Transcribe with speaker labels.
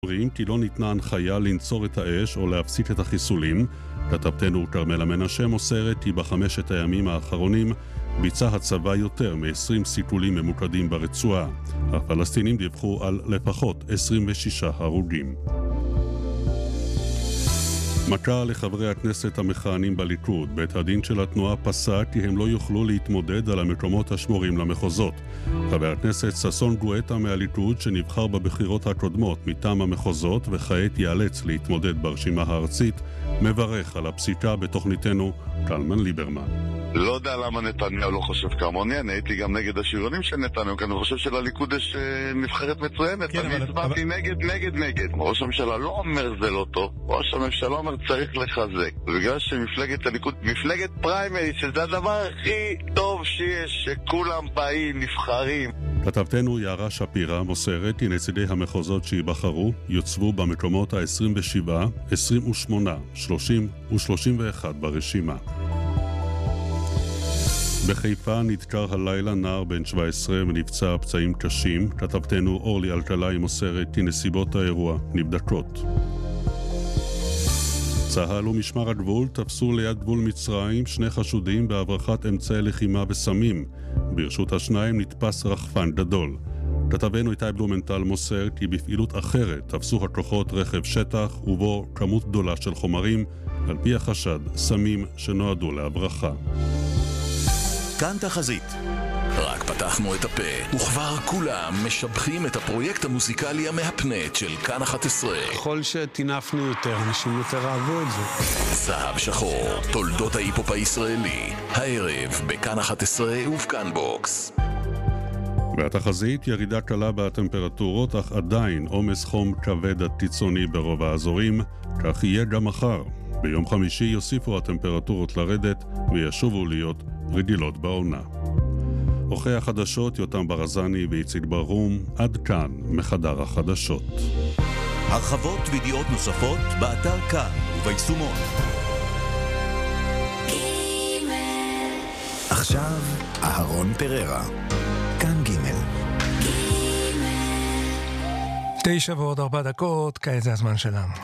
Speaker 1: אומרים כי לא ניתנה הנחיה לנצור את האש או להפסיק את החיסולים. כתבתנו כרמלה מנשה מוסרת כי בחמשת הימים האחרונים ביצע הצבא יותר מ-20 סיכולים ממוקדים ברצועה. הפלסטינים דיווחו על לפחות 26 הרוגים. מכה לחברי הכנסת המכהנים בליכוד. בית הדין של התנועה פסק כי הם לא יוכלו להתמודד על המקומות השמורים למחוזות. חבר הכנסת ששון גואטה מהליכוד, שנבחר בבחירות הקודמות מטעם המחוזות וכעת ייאלץ להתמודד ברשימה הארצית, מברך על הפסיקה. בתוכניתנו קלמן ליברמן.
Speaker 2: לא יודע למה נתניהו לא חושב כמוני, אני הייתי גם נגד השריונים של נתניהו, כי אני חושב שלליכוד יש נבחרת מצוינת, אני הצבעתי נגד. ראש הממשלה לא אומר זה לא טוב, ראש הממשלה אומר צריך לחזק, ובגלל שמפלגת הליכוד, מפלגת פריימריז, שזה הדבר הכי טוב שיש, שכולם באים, נבחרים.
Speaker 1: כתבתנו יערה שפירא מוסרת כי נציגי המחוזות שיבחרו יוצבו במקומות ה-27, 28, 30 ו-31 ברשימה. בחיפה נדקר הלילה נער בן 17 ונפצע פצעים קשים. כתבתנו אורלי אלקלעי מוסרת כי נסיבות האירוע נבדקות. צה"ל ומשמר הגבול תפסו ליד גבול מצרים 2 חשודים בהברחת אמצעי לחימה וסמים. ברשות השניים נתפס רחפן גדול. כתבנו איתי בלומנטל מוסר כי בפעילות אחרת תפסו הכוחות רכב שטח ובו כמות גדולה של חומרים, על פי החשד סמים שנועדו להברחה.
Speaker 3: כאן תחזית. רק פתחנו את הפה, וכבר כולם משבחים את הפרויקט המוזיקלי המהפנט של כאן 11.
Speaker 4: ככל שתינפנו יותר, אנשים יותר אהבו את זה.
Speaker 3: זהב שחור, תולדות ההיפופ הישראלי, הערב בכאן 11 ובכאן בוקס.
Speaker 1: והתחזית, ירידה קלה בטמפרטורות, אך עדיין עומס חום כבד עד קיצוני ברוב האזורים, כך יהיה גם מחר. ביום חמישי יוסיפו הטמפרטורות לרדת וישובו להיות רגילות בעונה. עורכי החדשות יותם ברזני ואיציק ברום, עד כאן מחדר החדשות.
Speaker 3: הרחבות וידיעות נוספות באתר כאן וביישומון. עכשיו אהרון פררה, כאן ג'
Speaker 5: 9:04, כעת זה הזמן שלנו.